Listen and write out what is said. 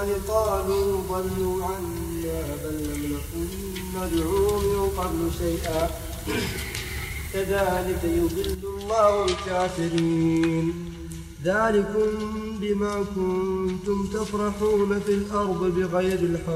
النار قالوا ضلوا عنا بل لم نكن ندعو من قبل شيئا كذلك يضل الله الكافرين ذلكم بما كنتم تفرحون في الأرض بغير الحق